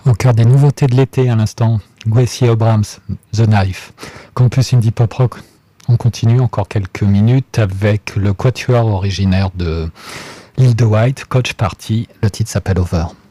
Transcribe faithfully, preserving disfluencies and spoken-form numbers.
Au cœur des nouveautés de l'été à l'instant, Kwesi Abrams, The Knife. Campus Indie Pop Rock, on continue encore quelques minutes avec le quatuor originaire de l'île de Wight, Coach Party. Le titre s'appelle Over.